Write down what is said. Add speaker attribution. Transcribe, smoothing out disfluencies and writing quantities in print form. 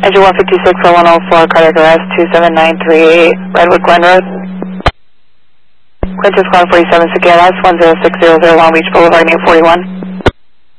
Speaker 1: Engine 156 for 104, cardiac arrest 27938, Redwood Glen Road. Quintus Squad 47, Sequoia, 106000, Long Beach Boulevard, New 41.